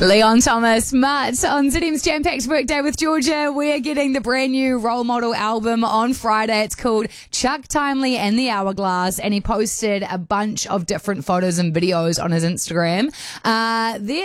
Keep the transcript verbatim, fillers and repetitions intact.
Leon Thomas, Mutt on Zidim's Jam-Packed Workday with Georgia. We're getting the brand new Role Model album on Friday. It's called Chuck Timely and the Hourglass, and he posted a bunch of different photos and videos on his Instagram. Uh, there